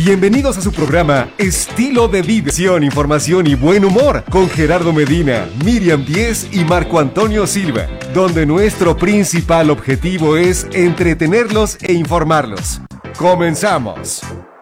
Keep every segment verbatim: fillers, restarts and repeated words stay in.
Bienvenidos a su programa Estilo de Diversión, Información y Buen Humor con Gerardo Medina, Miriam Díez y Marco Antonio Silva, donde nuestro principal objetivo es entretenerlos e informarlos. ¡Comenzamos!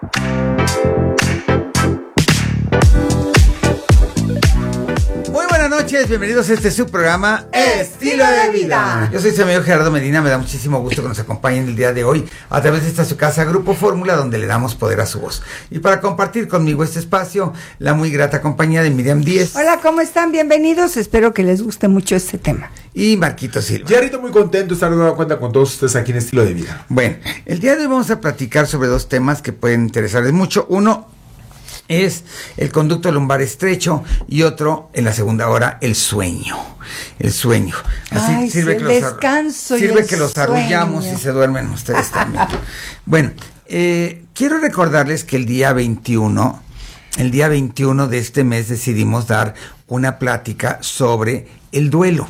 Buenas noches, bienvenidos a este subprograma Estilo de Vida. Yo soy su amigo Gerardo Medina, me da muchísimo gusto que nos acompañen el día de hoy a través de esta su casa Grupo Fórmula, donde le damos poder a su voz. Y para compartir conmigo este espacio, la muy grata compañía de Miriam Díez. Hola, ¿cómo están? Bienvenidos, espero que les guste mucho este tema. Y Marquito Silva. Gerardo, muy contento de estar de nueva cuenta con todos ustedes aquí en Estilo de Vida. Bueno, el día de hoy vamos a platicar sobre dos temas que pueden interesarles mucho. Uno es el conducto lumbar estrecho y otro, en la segunda hora, el sueño. El sueño. Así Ay, sirve que el descanso los, y sirve el que los sueño. arrullamos y se duermen ustedes también. Bueno, eh, quiero recordarles que el día veintiuno, el día veintiuno de este mes decidimos dar una plática sobre el duelo.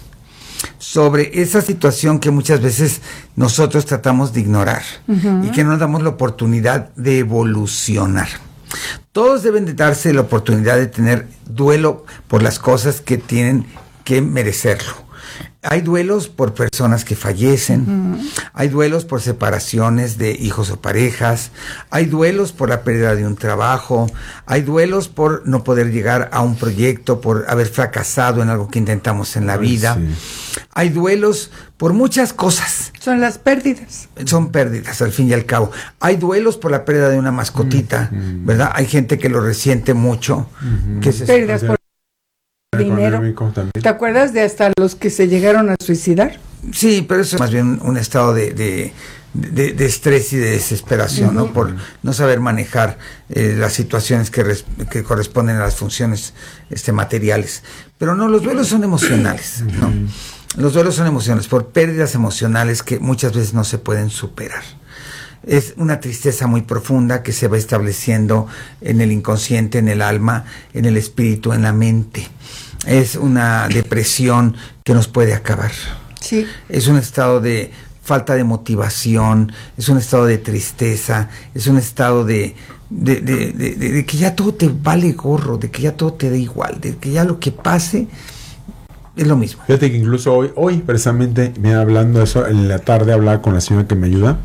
Sobre esa situación que muchas veces nosotros tratamos de ignorar uh-huh. y que no nos damos la oportunidad de evolucionar. Todos deben de darse la oportunidad de tener duelo por las cosas que tienen que merecerlo. Hay duelos por personas que fallecen, uh-huh. hay duelos por separaciones de hijos o parejas, hay duelos por la pérdida de un trabajo, hay duelos por no poder llegar a un proyecto, por haber fracasado en algo que intentamos en la Ay, vida. Sí. Hay duelos por muchas cosas. Son las pérdidas. Son pérdidas, al fin y al cabo. Hay duelos por la pérdida de una mascotita, uh-huh. ¿verdad? Hay gente que lo resiente mucho. Uh-huh. Que se pérdidas por dinero. ¿Te acuerdas de hasta los que se llegaron a suicidar? Sí, pero eso es más bien un estado de, de, de, de estrés y de desesperación, uh-huh. ¿no? Por no saber manejar eh, las situaciones que, res, que corresponden a las funciones este, materiales. Pero no, los duelos son emocionales, ¿no? Uh-huh. Los duelos son emocionales, por pérdidas emocionales que muchas veces no se pueden superar. Es una tristeza muy profunda que se va estableciendo en el inconsciente, en el alma, en el espíritu, en la mente. Es una depresión que nos puede acabar. Sí. Es un estado de falta de motivación, es un estado de tristeza, es un estado de, de, de, de, de, de que ya todo te vale gorro, de que ya todo te da igual, de que ya lo que pase es lo mismo. Fíjate que incluso hoy, hoy precisamente, me hablando de eso, en la tarde hablaba con la señora que me ayuda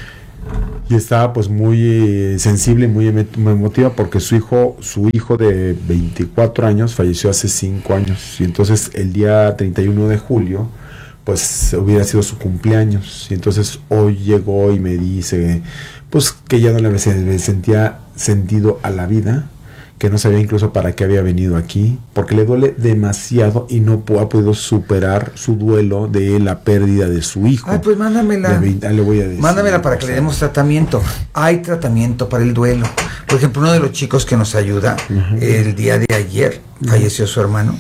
y estaba pues muy eh, sensible, muy, muy emotiva porque su hijo, su hijo de veinticuatro años falleció hace cinco años y entonces el día treinta y uno de julio pues hubiera sido su cumpleaños y entonces hoy llegó y me dice pues que ya no le sentía sentido a la vida, que no sabía incluso para qué había venido aquí, porque le duele demasiado y no ha podido superar su duelo de la pérdida de su hijo. Ay, pues mándamela. De, le voy a decir, mándamela para que le demos tratamiento. Hay tratamiento para el duelo. Por ejemplo, uno de los chicos que nos ayuda, uh-huh. el día de ayer uh-huh. falleció su hermano.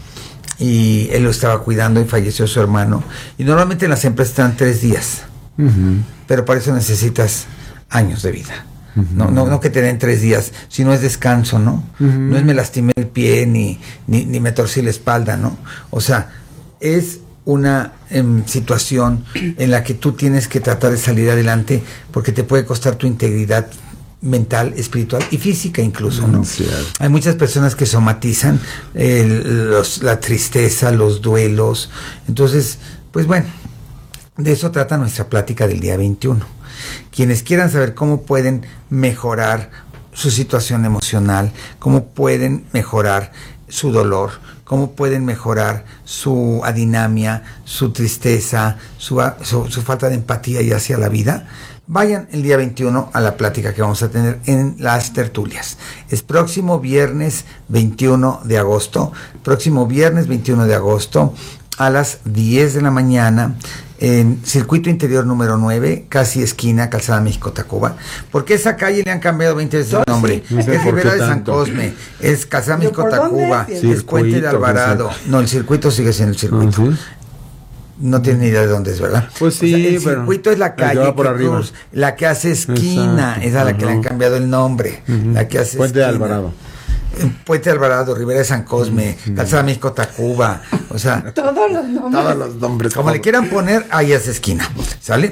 Y él lo estaba cuidando y falleció su hermano. Y normalmente en las empresas están tres días. Uh-huh. Pero para eso necesitas años de vida. Uh-huh. No, no, no que te den tres días, sino es descanso, ¿no? Uh-huh. No es me lastimé el pie ni, ni, ni me torcí la espalda, ¿no? O sea, es una em, situación en la que tú tienes que tratar de salir adelante porque te puede costar tu integridad mental, espiritual y física incluso, ¿no? Sí. Hay muchas personas que somatizan eh, los, la tristeza, los duelos. Entonces, pues bueno, de eso trata nuestra plática del día veintiuno. Quienes quieran saber cómo pueden mejorar su situación emocional, cómo pueden mejorar su dolor, cómo pueden mejorar su adinamia, su tristeza, su, su, su falta de empatía y hacia la vida, vayan el día veintiuno a la plática que vamos a tener en las tertulias. Es próximo viernes veintiuno de agosto, próximo viernes veintiuno de agosto a las diez de la mañana en Circuito Interior número nueve, casi esquina Calzada México-Tacuba, porque esa calle le han cambiado veinte veces el nombre. Sí, es Rivera de San Cosme, es Calzada México-Tacuba, es Puente de Alvarado. No, el circuito sigue siendo el circuito. Uh-huh. No tiene ni idea de dónde es, ¿verdad? Pues sí, o sea, el pero circuito es la calle que cruz, la que hace esquina, esa es a la uh-huh. que le han cambiado el nombre, uh-huh. la que hace Puente esquina. de Alvarado. Puente de Alvarado, Rivera de San Cosme, uh-huh. Calzada México-Tacuba, o sea, todos los nombres. Todos los nombres, como le quieran poner, ahí es esquina, ¿sale?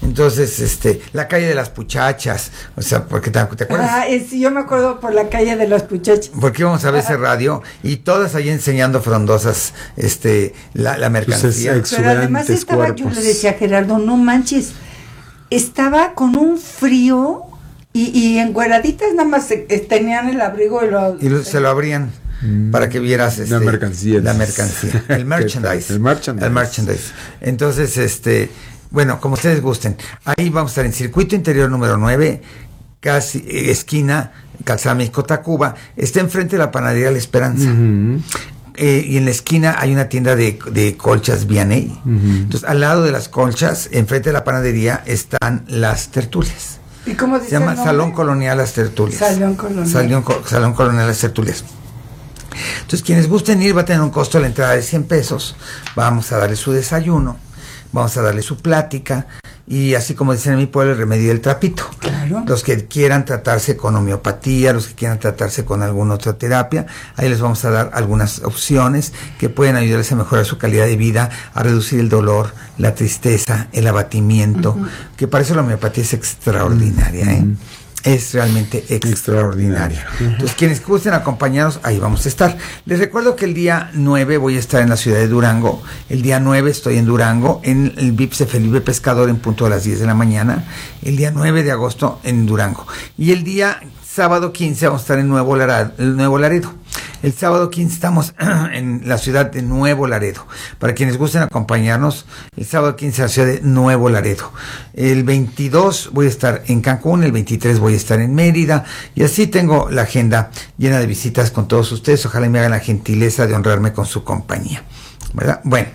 Entonces, este, la calle de las Puchachas, o sea, porque te, ¿te acuerdas? Ah, sí, yo me acuerdo por la calle de las Puchachas. Porque íbamos a ver ese radio y todas ahí enseñando frondosas, este, la, la mercancía. Pues Pero además estaba, cuerpos. Yo le decía a Gerardo, no manches, estaba con un frío y, y encueraditas nada más eh, tenían el abrigo y lo, y lo, se lo abrían. Para que vieras este, la mercancía, la mercancía, el merchandise, el merchandise, el merchandise. Entonces, este, bueno, como ustedes gusten, ahí vamos a estar en Circuito Interior número nueve, casi eh, esquina Calzada México-Tacuba, está enfrente de la panadería La Esperanza. Uh-huh. Eh, y en la esquina hay una tienda de, de colchas Vianney. Uh-huh. Entonces, al lado de las colchas, enfrente de la panadería, están las tertulias. ¿Y cómo se llama? Salón Colonial Las Tertulias. Salón Colonial. Salón, Salón Colonial Las Tertulias. Entonces, quienes gusten ir, va a tener un costo de la entrada de cien pesos. Vamos a darle su desayuno, vamos a darle su plática, y así como dicen en mi pueblo, el remedio del trapito. Claro. Los que quieran tratarse con homeopatía, los que quieran tratarse con alguna otra terapia, ahí les vamos a dar algunas opciones que pueden ayudarles a mejorar su calidad de vida, a reducir el dolor, la tristeza, el abatimiento, uh-huh. que para eso la homeopatía es extraordinaria, ¿eh? Uh-huh. Es realmente extraordinaria. Uh-huh. Entonces, quienes gusten acompañarnos, ahí vamos a estar. Les recuerdo que el día nueve voy a estar en la ciudad de Durango. El día nueve estoy en Durango, en el V I P S Felipe Pescador, en punto a las diez de la mañana. El día nueve de agosto en Durango. Y el día sábado quince vamos a estar en Nuevo Laredo. El Nuevo Laredo. El sábado quince estamos en la ciudad de Nuevo Laredo. Para quienes gusten acompañarnos, el sábado quince en la ciudad de Nuevo Laredo. El veintidós voy a estar en Cancún, el veintitrés voy a estar en Mérida, y así tengo la agenda llena de visitas con todos ustedes. Ojalá me hagan la gentileza de honrarme con su compañía, ¿verdad? Bueno,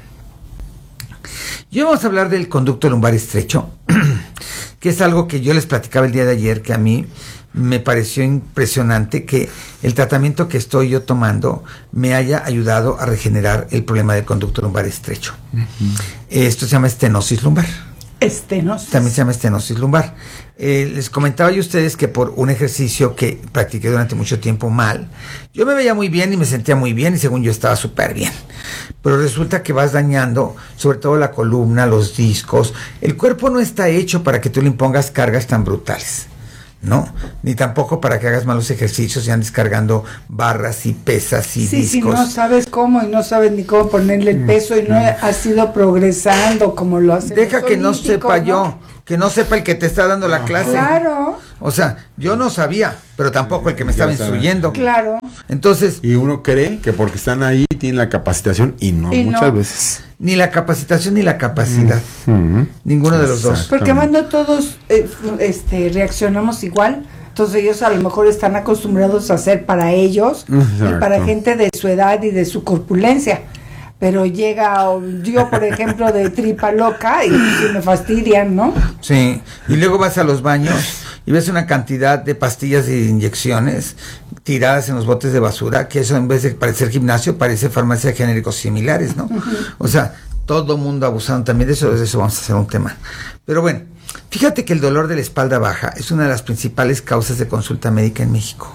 y vamos a hablar del conducto lumbar estrecho, que es algo que yo les platicaba el día de ayer, que a mí me pareció impresionante que el tratamiento que estoy yo tomando me haya ayudado a regenerar el problema del conducto lumbar estrecho. Uh-huh. Esto se llama estenosis lumbar. Estenosis. También se llama estenosis lumbar. Eh, les comentaba yo a ustedes que por un ejercicio que practiqué durante mucho tiempo mal, yo me veía muy bien y me sentía muy bien y según yo estaba súper bien. Pero resulta que vas dañando sobre todo la columna, los discos. El cuerpo no está hecho para que tú le impongas cargas tan brutales. No, ni tampoco para que hagas malos ejercicios y andes cargando barras y pesas y sí, discos. Si no sabes cómo y no sabes ni cómo ponerle el peso y no has ido progresando como lo hace. Deja que no sepa ¿no? yo, que no sepa el que te está dando la clase. Claro. O sea, yo no sabía, pero tampoco el que me estaba instruyendo. Claro. Entonces. Y uno cree que porque están ahí tienen la capacitación y no, y muchas no. veces. Ni la capacitación ni la capacidad. Mm-hmm. Ninguno de los dos. Porque además no todos eh, este, reaccionamos igual. Entonces ellos a lo mejor están acostumbrados a hacer para ellos Exacto. y para gente de su edad y de su corpulencia. Pero llega yo, por ejemplo, de tripa loca y, y me fastidian, ¿no? Sí, y luego vas a los baños y ves una cantidad de pastillas y inyecciones tiradas en los botes de basura, que eso en vez de parecer gimnasio, parece farmacia de genéricos similares, ¿no? Uh-huh. O sea, todo mundo abusando también de eso, de eso vamos a hacer un tema. Pero bueno, fíjate que el dolor de la espalda baja es una de las principales causas de consulta médica en México.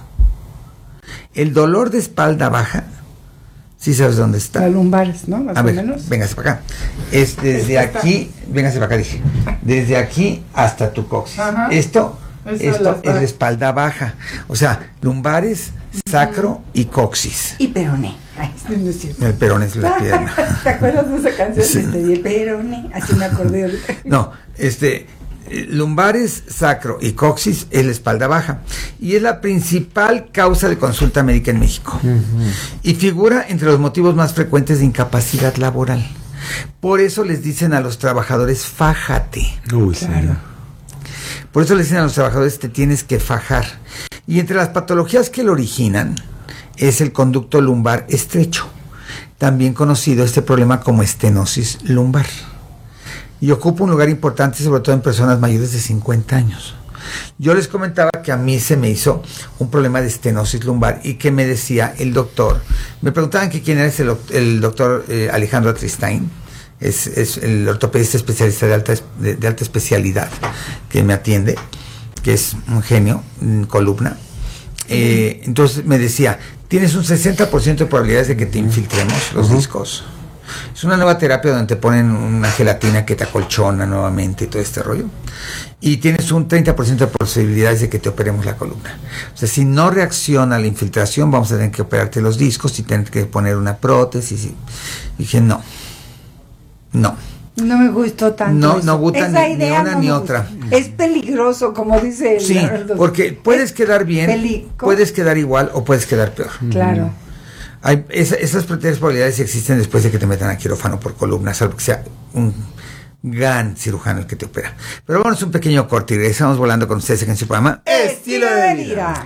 El dolor de espalda baja, ¿sí sabes dónde está? Las lumbares, ¿no? Más a o ver, menos. Véngase para acá. Es desde aquí, véngase para acá, dije. Desde aquí hasta tu coxis. Ajá. Esto, Eso esto es la espalda baja. O sea, lumbares, sacro uh-huh. y coxis. Y peroné. Ay, no es cierto. El peroné es la pierna. ¿Te acuerdas de esa canción? Sí. Te di el peroné. Así me acordé ahorita. No, este... lumbares, sacro y coxis es la espalda baja y es la principal causa de consulta médica en México uh-huh. y figura entre los motivos más frecuentes de incapacidad laboral. Por eso les dicen a los trabajadores fájate. Uy, claro. Sí. Por eso les dicen a los trabajadores te tienes que fajar. Y entre las patologías que lo originan es el conducto lumbar estrecho, también conocido este problema como estenosis lumbar. Y ocupa un lugar importante, sobre todo en personas mayores de cincuenta años. Yo les comentaba que a mí se me hizo un problema de estenosis lumbar y que me decía el doctor, me preguntaban que quién era ese, el doctor eh, Alejandro Atristain, es, es el ortopedista especialista de alta, de, de alta especialidad que me atiende, que es un genio en columna. Eh, entonces me decía, tienes un sesenta por ciento de probabilidades de que te infiltremos los uh-huh. discos. Es una nueva terapia donde te ponen una gelatina que te acolchona nuevamente y todo este rollo. Y tienes un treinta por ciento de posibilidades de que te operemos la columna. O sea, si no reacciona a la infiltración, vamos a tener que operarte los discos y tener que poner una prótesis. Y dije, no, no. No me gustó tanto. No, eso. no gusta ni, ni una no ni otra. Es peligroso, como dice el Sí, el porque puedes es quedar bien, peli- puedes quedar igual o puedes quedar peor. Claro. Hay, esa, esas tres probabilidades existen después de que te metan a quirófano por columna, salvo que sea un gran cirujano el que te opera. Pero bueno, es un pequeño corte y regresamos volando con ustedes en su programa Estilo de vida.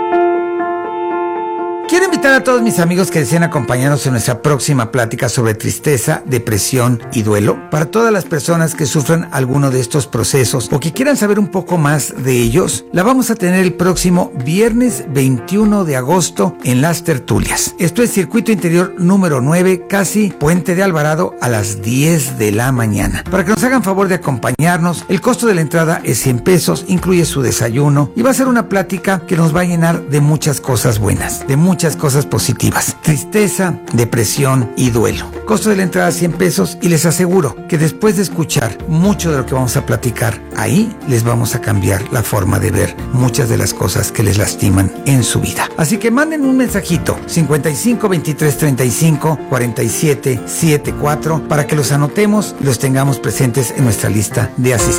Quiero invitar a todos mis amigos que deseen acompañarnos en nuestra próxima plática sobre tristeza, depresión y duelo. Para todas las personas que sufran alguno de estos procesos o que quieran saber un poco más de ellos, la vamos a tener el próximo viernes veintiuno de agosto en Las Tertulias. Esto es Circuito Interior número nueve, casi Puente de Alvarado, a las diez de la mañana. Para que nos hagan favor de acompañarnos, el costo de la entrada es cien pesos, incluye su desayuno y va a ser una plática que nos va a llenar de muchas cosas buenas, de muchas cosas positivas. Tristeza, depresión y duelo. Costo de la entrada cien pesos y les aseguro que después de escuchar mucho de lo que vamos a platicar ahí, les vamos a cambiar la forma de ver muchas de las cosas que les lastiman en su vida. Así que manden un mensajito cincuenta y cinco, veintitrés, treinta y cinco, cuarenta y siete, setenta y cuatro para que los anotemos y los tengamos presentes en nuestra lista de asistentes.